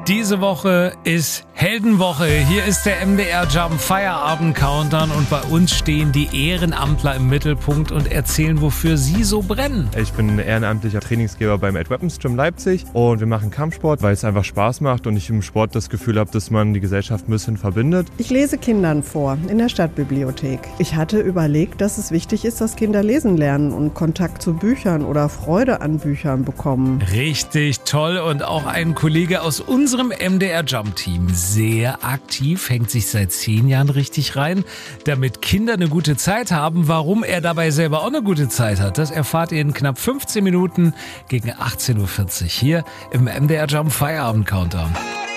Diese Woche ist Heldenwoche. Hier ist der MDR Jump Feierabend Countdown und bei uns stehen die Ehrenamtler im Mittelpunkt und erzählen, wofür sie so brennen. Ich bin ehrenamtlicher Trainingsgeber beim Ed Weapons Gym Leipzig und wir machen Kampfsport, weil es einfach Spaß macht und ich im Sport das Gefühl habe, dass man die Gesellschaft ein bisschen verbindet. Ich lese Kindern vor in der Stadtbibliothek. Ich hatte überlegt, dass es wichtig ist, dass Kinder lesen lernen und Kontakt zu Büchern oder Freude an Büchern bekommen. Richtig toll und auch ein Kollege aus unserem MDR Jump Team, sehr aktiv, hängt sich seit 10 Jahren richtig rein, damit Kinder eine gute Zeit haben. Warum er dabei selber auch eine gute Zeit hat, das erfahrt ihr in knapp 15 Minuten gegen 18.40 Uhr hier im MDR Jump Feierabend Countdown.